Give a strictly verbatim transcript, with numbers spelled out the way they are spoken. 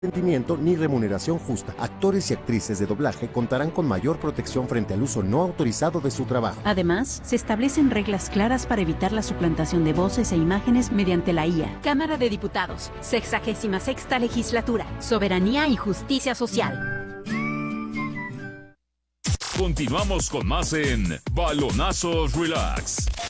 consentimiento ni remuneración justa. Actores y actrices de doblaje contarán con mayor protección frente al uso no autorizado de su trabajo. Además, se establecen reglas claras para evitar la suplantación de voces e imágenes mediante la I A. Cámara de Diputados, sexagésima sexta legislatura, soberanía y justicia social. Continuamos con más en Balonazos Relax.